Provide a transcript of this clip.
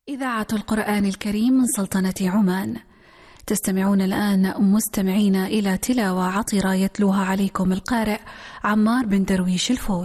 إذاعة القرآن الكريم من سلطنة عمان. تستمعون الآن مستمعين إلى تلاوة عطرة يتلوها عليكم القارئ عمار بن درويش الفول.